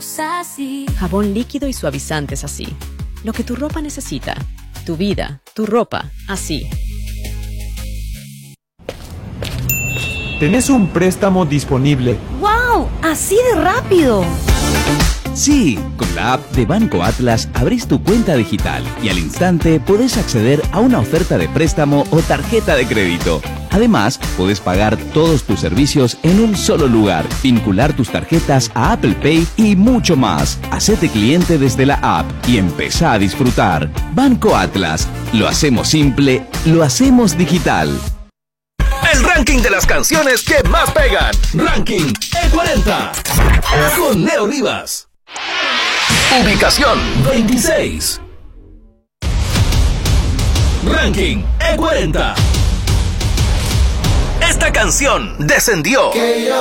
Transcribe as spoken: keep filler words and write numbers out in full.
somos así. Jabón líquido y suavizantes así. Lo que tu ropa necesita. Tu vida, tu ropa, así. ¿Tenés un préstamo disponible? ¡Wow! ¡Así de rápido! Sí, con la app de Banco Atlas abrís tu cuenta digital y al instante podés acceder a una oferta de préstamo o tarjeta de crédito. Además, podés pagar todos tus servicios en un solo lugar, vincular tus tarjetas a Apple Pay y mucho más. Hacete cliente desde la app y empezá a disfrutar. Banco Atlas. Lo hacemos simple, lo hacemos digital. El ranking de las canciones que más pegan. Ranking E cuarenta. Con Leo Rivas. Ubicación veintiséis. Ranking E cuarenta. Esta canción descendió.